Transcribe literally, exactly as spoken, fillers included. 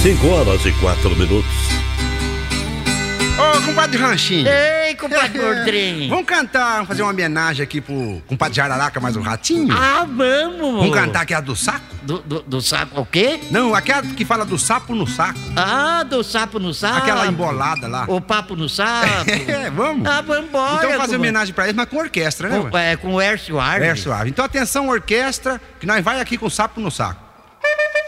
cinco horas e quatro minutos. Ô, compadre Ranchinho. Ei, compadre Gordrinho. Vamos cantar, vamos fazer uma homenagem aqui pro compadre Jararaca mais o Ratinho? Ah, vamos. Vamos cantar aqui a do saco? Do, do, do saco o quê? Não, aquela que fala do sapo no saco. Ah, do sapo no sapo. Aquela embolada lá. O papo no sapo. É, vamos. Ah, vamos embora. Então vamos fazer com... homenagem pra eles, mas com orquestra, né? Com, é, com o Hércio Arve. Hércio Arve. Então atenção, orquestra, que nós vai aqui com o sapo no saco.